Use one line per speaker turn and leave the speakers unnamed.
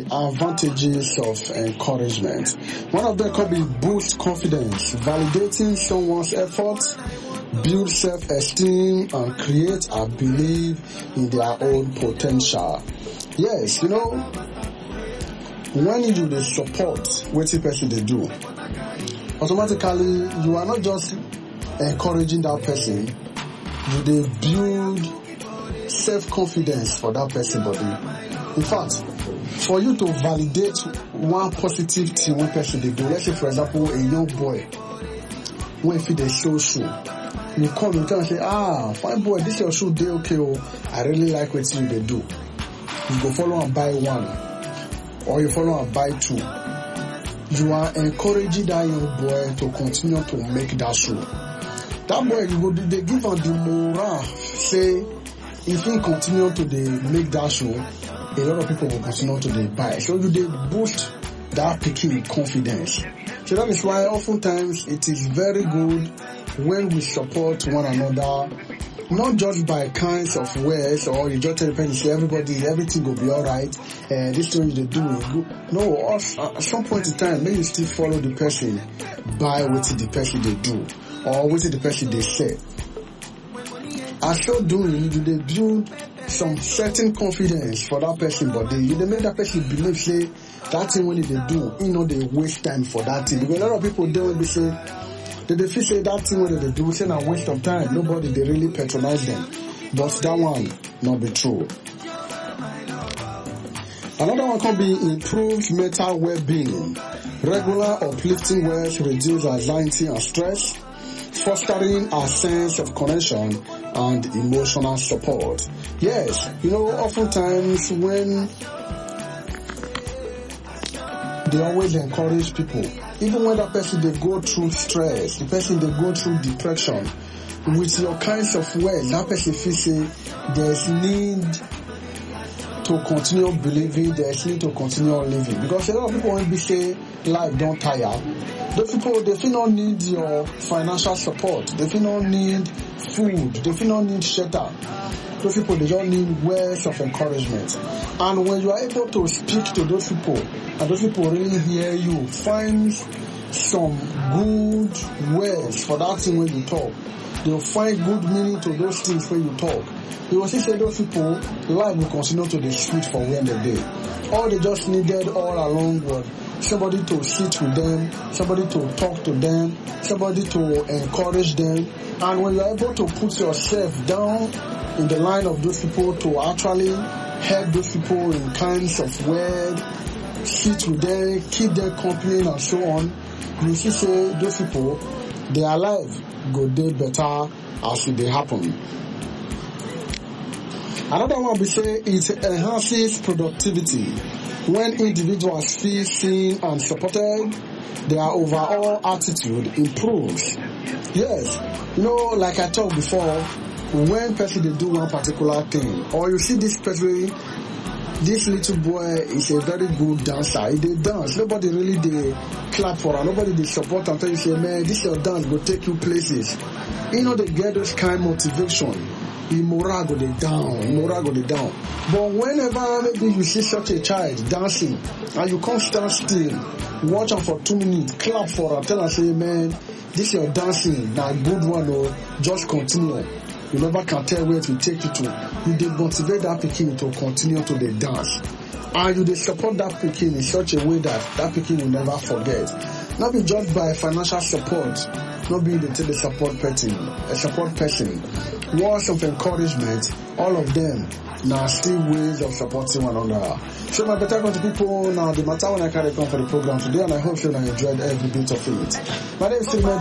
advantages of encouragement. One of them could be boost confidence, validating someone's efforts, build self-esteem, and create a belief in their own potential. Yes, when you do the support what the person they do, automatically you are not just encouraging that person, you they build self-confidence for that person body. In fact, for you to validate one positive thing one person they do, let's say for example a young boy when he they show shoe, you come and tell and say, fine boy, this your shoe they okay, I really like what you they do. You go follow and buy one, or you follow and buy two. You are encouraging that young boy to continue to make that shoe. That boy, they give him the morale, say, if he continue to make that shoe, a lot of people will continue to buy. So they boost that picking confidence. So that is why oftentimes it is very good when we support one another, not just by kinds of words, or you just tell the person, say everything will be alright, this thing they do is good. No, at some point in time, maybe you still follow the person by what the person they do, or what the person they say. As so doing, they build some certain confidence for that person, but they make that person believe, say, that thing when they do, they waste time for that thing. Because a lot of people don't be say, they feel say that thing when they do, say a waste of time. Nobody, they really patronize them. But that one, not be true. Another one can be improved mental well-being. Regular uplifting words reduce anxiety and stress, fostering a sense of connection and emotional support. Yes, oftentimes when they always encourage people, even when that person they go through stress, the person they go through depression, with your kinds of words, that person feels say there's need to continue believing, there's need to continue living. Because a lot of people won't be say life don't tire. Those people, they feel not need your financial support, they feel not need food, they feel not need shelter. Those people, they don't need words of encouragement. And when you are able to speak to those people, and those people really hear you, find some good words for that thing when you talk. They'll find good meaning to those things when you talk. You will see say those people, life will continue to be sweet for when they day. All they just needed all along was somebody to sit with them, somebody to talk to them, somebody to encourage them. And when you're able to put yourself down in the line of those people to actually help those people in kinds of words, sit with them, keep them company and so on, you see say those people, their life go day better as they happen. Another one we say it enhances productivity. When individuals feel seen and supported, their overall attitude improves. Yes, like I talked before, when person they do one particular thing, or you see this person, this little boy is a very good dancer. He they dance. Nobody really they clap for her. Nobody they support and tell you say, man, this your dance go take you places. They get those kind of motivation. The morale go down. But whenever maybe you see such a child dancing and you come stand still, watch her for 2 minutes, clap for her, tell her say, man, this your dancing, now good one, or just continue. You never can tell where to take you to. You dey motivate that pikin to continue to the dance. And you dey support that pikin in such a way that pikin will never forget. Not be just by financial support, not being the support person. Words of encouragement, all of them now still ways of supporting one another. So my better country people, now the matter when I carry come for the program today, and I hope you enjoyed every bit of it. My name is